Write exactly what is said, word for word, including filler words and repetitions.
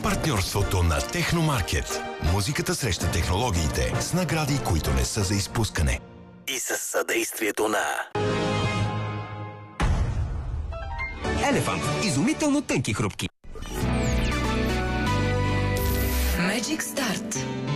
Партньорството на Техномаркет. Музиката среща технологиите с награди, които не са за изпускане. И със съдействието на Елефант. Изумително тънки хрупки. Magic Start.